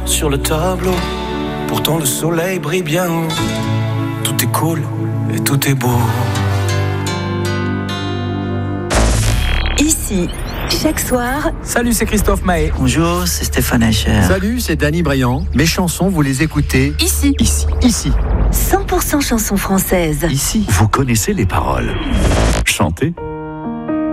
sur le tableau. Pourtant le soleil brille bien haut. Tout est cool et tout est beau. Ici, chaque soir. Salut, c'est Christophe Maé. Bonjour, c'est Stéphane Echer. Salut, c'est Danny Briand. Mes chansons, vous les écoutez Ici. 100% 100% chansons françaises. Ici, vous connaissez les paroles. Chantez.